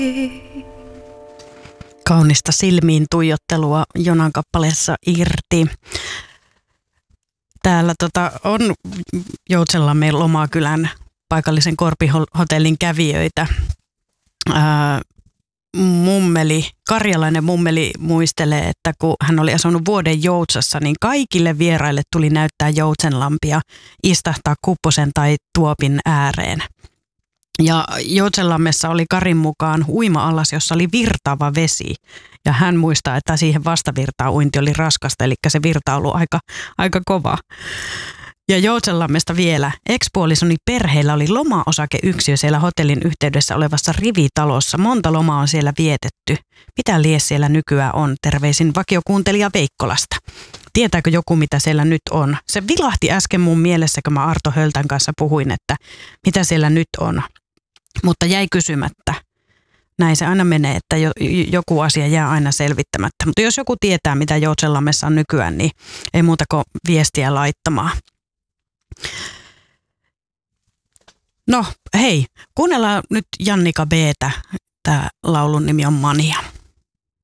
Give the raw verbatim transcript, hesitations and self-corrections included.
Kaunista silmiin tuijottelua Jonan kappaleessa Irti. Täällä tota, on Joutsenlammen Lomakylän paikallisen korpihotellin kävijöitä. Ää, mummeli, karjalainen mummeli muistelee, että kun hän oli asunut vuoden Joutsassa, niin kaikille vieraille tuli näyttää Joutsenlampia, istahtaa kupposen tai tuopin ääreen. Ja Joutsenlammessa oli Karin mukaan uima-allas, jossa oli virtaava vesi. Ja hän muistaa, että siihen vastavirtaan uinti oli raskasta, eli se virta oli aika, aika kova. Ja Joutsenlammesta vielä. Ex-puolisoni perheillä oli lomaosakeyksiö siellä hotellin yhteydessä olevassa rivitalossa. Monta lomaa on siellä vietetty. Mitä lies siellä nykyään on? Terveisin vakiokuuntelija Veikkolasta. Tietääkö joku, mitä siellä nyt on? Se vilahti äsken mun mielessä, kun mä Arto Höltän kanssa puhuin, että mitä siellä nyt on. Mutta jäi kysymättä. Näin se aina menee, että joku asia jää aina selvittämättä. Mutta jos joku tietää, mitä Joutsenlammessa on nykyään, niin ei muuta kuin viestiä laittamaan. No hei, kuunnellaan nyt Jannika B:tä. Tämä laulun nimi on Mania.